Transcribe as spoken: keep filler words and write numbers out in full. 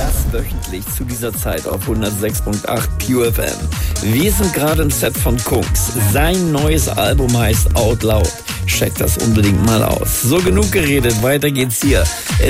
Das wöchentlich zu dieser Zeit auf hundertsechs Komma acht Pure F M. Wir sind gerade im Set von Kungs. Sein neues Album heißt Out Loud. Checkt das unbedingt mal aus. So, genug geredet. Weiter geht's hier